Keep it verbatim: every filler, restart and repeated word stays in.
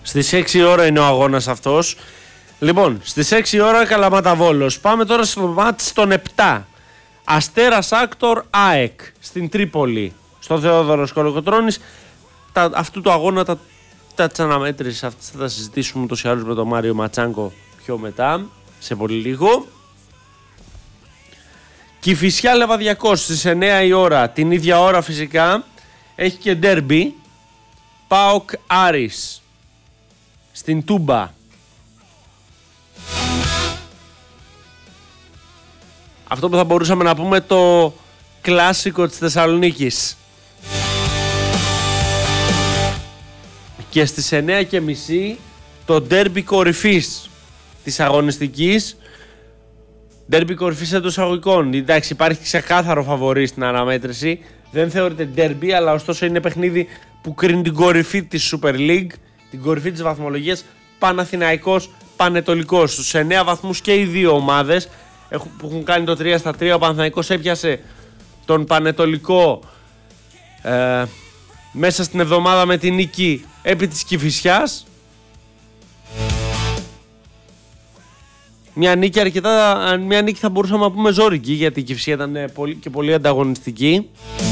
Στις έξι ώρα είναι ο αγώνας αυτός. Λοιπόν, στις έξι ώρα Καλαμάτα Βόλος. Πάμε τώρα στο μάτς των επτά. Αστέρας Άκτορ ΑΕΚ στην Τρίπολη, στο Θεόδωρος Κολοκοτρώνης. Τα, αυτού του αγώνα τα, τα της αναμέτρησης αυτές θα τα συζητήσουμε ούτως ή άλλως με τον Μάριο Ματσάνκο πιο μετά, σε πολύ λίγο. Κηφισιά Λεβαδιακός στις εννιά η ώρα, την ίδια ώρα φυσικά έχει και ντέρμπι. ΠΑΟΚ Άρης στην Τούμπα. Αυτό που θα μπορούσαμε να πούμε το κλάσικο της Θεσσαλονίκης. Και στις εννιά και μισή το ντέρμπι κορυφής της αγωνιστικής. Ντέρμπι κορυφής εντός εισαγωγικών. Εντάξει, υπάρχει ξεκάθαρο φαβορί στην αναμέτρηση. Δεν θεωρείται ντέρμπι, αλλά ωστόσο είναι παιχνίδι που κρίνει την κορυφή της Super League, την κορυφή της βαθμολογίας. Παναθηναϊκός Πανετολικός. Στους εννιά βαθμούς και οι δύο ομάδες που έχουν κάνει το τρία στα τρία. Ο Παναθηναϊκός έπιασε τον Πανετολικό ε, μέσα στην εβδομάδα με την νίκη επί της Κηφισιάς. Μια νίκη αρκετά, μια νίκη θα μπορούσαμε να πούμε ζόρικη, γιατί η Κηφισιά ήταν πολύ, και πολύ ανταγωνιστική.